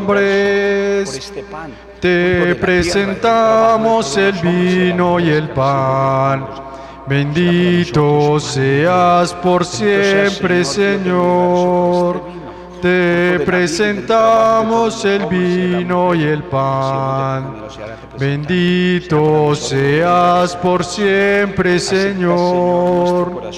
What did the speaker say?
hombres. Te presentamos el vino y el pan. Bendito seas por siempre, Señor. Te presentamos el vino y el pan. Bendito seas por siempre, Señor.